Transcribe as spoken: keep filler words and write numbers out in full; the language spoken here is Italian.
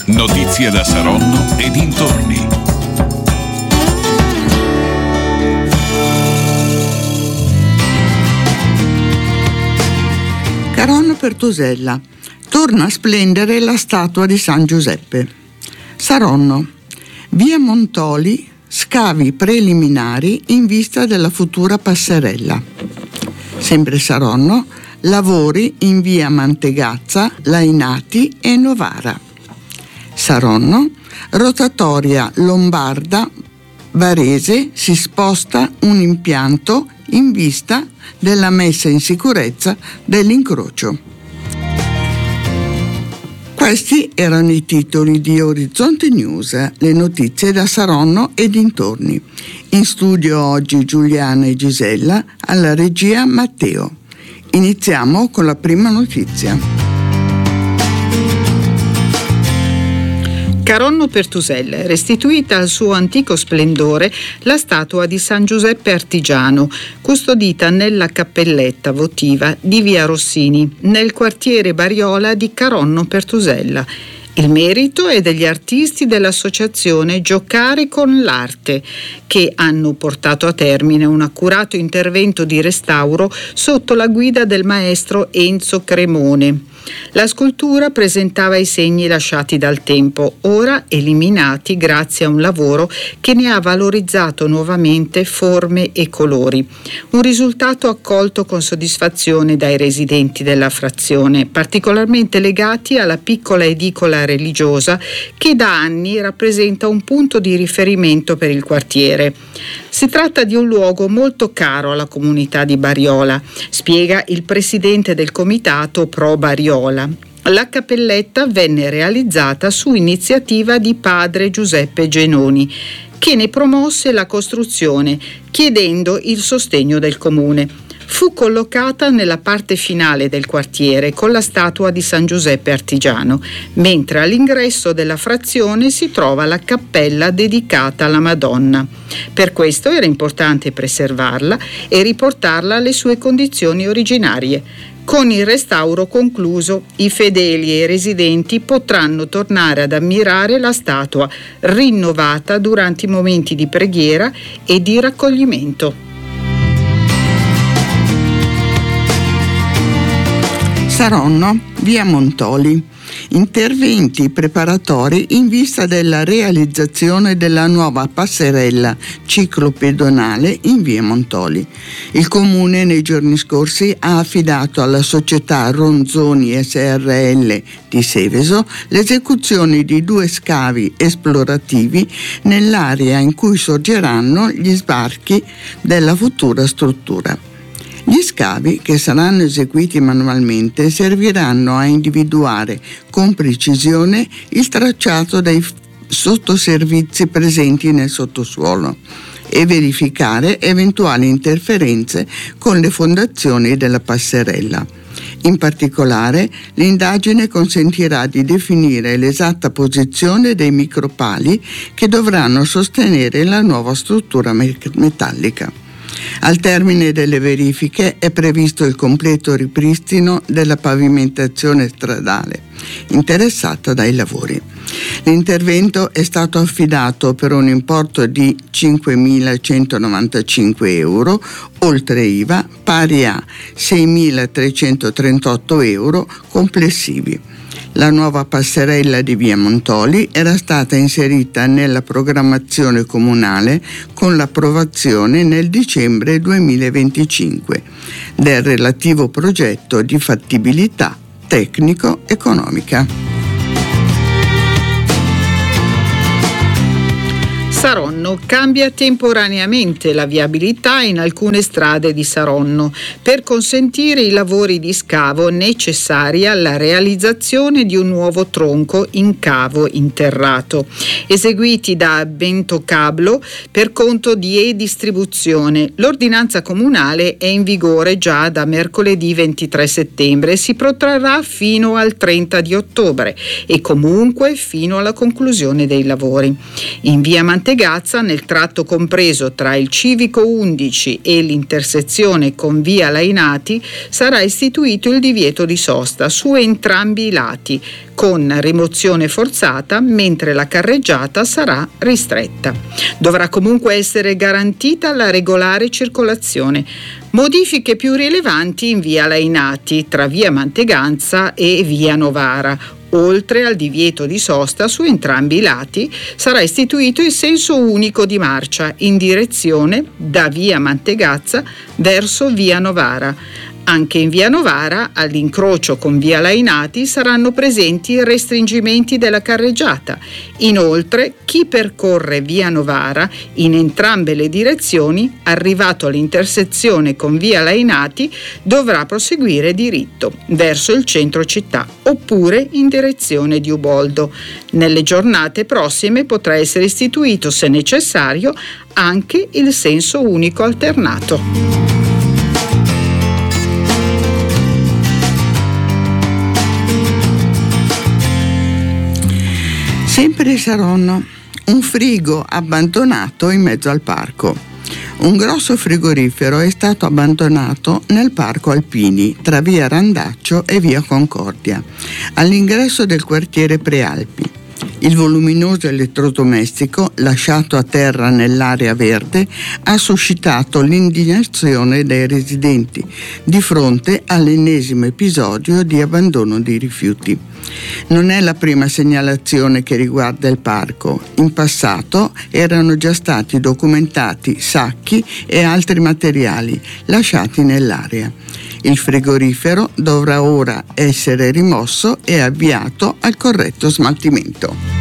Notizie da Saronno e dintorni. Caronno Pertusella. Torna a splendere la statua di San Giuseppe. Saronno. Via Montoli, scavi preliminari in vista della futura passerella. Sempre Saronno, lavori in via Mantegazza, Lainati e Novara. Saronno, rotatoria Lombarda, Varese, si sposta un impianto in vista della messa in sicurezza dell'incrocio. Questi erano i titoli di Orizzonte News, le notizie da Saronno e dintorni. In studio oggi Giuliana e Gisella, alla regia Matteo. Iniziamo con la prima notizia. Caronno Pertusella, restituita al suo antico splendore la statua di San Giuseppe Artigiano, custodita nella cappelletta votiva di via Rossini, nel quartiere Bariola di Caronno Pertusella. Il merito è degli artisti dell'associazione Giocare con l'Arte, che hanno portato a termine un accurato intervento di restauro sotto la guida del maestro Enzo Cremone. La scultura presentava i segni lasciati dal tempo, ora eliminati grazie a un lavoro che ne ha valorizzato nuovamente forme e colori. Un risultato accolto con soddisfazione dai residenti della frazione, particolarmente legati alla piccola edicola religiosa che da anni rappresenta un punto di riferimento per il quartiere. Si tratta di un luogo molto caro alla comunità di Bariola, spiega il presidente del comitato Pro Bariola. La cappelletta venne realizzata su iniziativa di padre Giuseppe Genoni, che ne promosse la costruzione chiedendo il sostegno del comune. Fu collocata nella parte finale del quartiere con la statua di San Giuseppe Artigiano, mentre all'ingresso della frazione si trova la cappella dedicata alla Madonna. Per questo era importante preservarla e riportarla alle sue condizioni originarie. Con il restauro concluso, i fedeli e i residenti potranno tornare ad ammirare la statua rinnovata durante i momenti di preghiera e di raccoglimento. Saronno, via Montoli. Interventi preparatori in vista della realizzazione della nuova passerella ciclopedonale in via Montoli. Il comune nei giorni scorsi ha affidato alla società Ronzoni S R L di Seveso l'esecuzione di due scavi esplorativi nell'area in cui sorgeranno gli sbarchi della futura struttura. Gli scavi, che saranno eseguiti manualmente, serviranno a individuare con precisione il tracciato dei sottoservizi presenti nel sottosuolo e verificare eventuali interferenze con le fondazioni della passerella. In particolare, l'indagine consentirà di definire l'esatta posizione dei micropali che dovranno sostenere la nuova struttura metallica. Al termine delle verifiche è previsto il completo ripristino della pavimentazione stradale interessata dai lavori. L'intervento è stato affidato per un importo di cinquemilacentonovantacinque euro, oltre I V A, pari a seimilatrecentotrentotto euro complessivi. La nuova passerella di via Montoli era stata inserita nella programmazione comunale con l'approvazione nel dicembre duemilaventicinque del relativo progetto di fattibilità tecnico-economica. Saronno cambia temporaneamente la viabilità in alcune strade di Saronno per consentire i lavori di scavo necessari alla realizzazione di un nuovo tronco in cavo interrato, eseguiti da Bentocablo per conto di E-Distribuzione. L'ordinanza comunale è in vigore già da mercoledì ventitré settembre e si protrarrà fino al trenta di ottobre e comunque fino alla conclusione dei lavori. In via Mantegazza Mantegazza, nel tratto compreso tra il civico undici e l'intersezione con via Lainati, sarà istituito il divieto di sosta su entrambi i lati, con rimozione forzata, mentre la carreggiata sarà ristretta. Dovrà comunque essere garantita la regolare circolazione. Modifiche più rilevanti in via Lainati, tra via Mantegazza e via Novara. Oltre al divieto di sosta su entrambi i lati, sarà istituito il senso unico di marcia in direzione da via Mantegazza verso via Novara. Anche in via Novara, all'incrocio con via Lainati, saranno presenti restringimenti della carreggiata. Inoltre, chi percorre via Novara in entrambe le direzioni, arrivato all'intersezione con via Lainati, dovrà proseguire diritto verso il centro città oppure in direzione di Uboldo. Nelle giornate prossime potrà essere istituito, se necessario, anche il senso unico alternato. Sempre Saronno, un frigo abbandonato in mezzo al parco. Un grosso frigorifero è stato abbandonato nel parco Alpini, tra via Randaccio e via Concordia, all'ingresso del quartiere Prealpi. Il voluminoso elettrodomestico, lasciato a terra nell'area verde, ha suscitato l'indignazione dei residenti di fronte all'ennesimo episodio di abbandono di rifiuti. Non è la prima segnalazione che riguarda il parco. In passato erano già stati documentati sacchi e altri materiali lasciati nell'area. Il frigorifero dovrà ora essere rimosso e avviato al corretto smaltimento.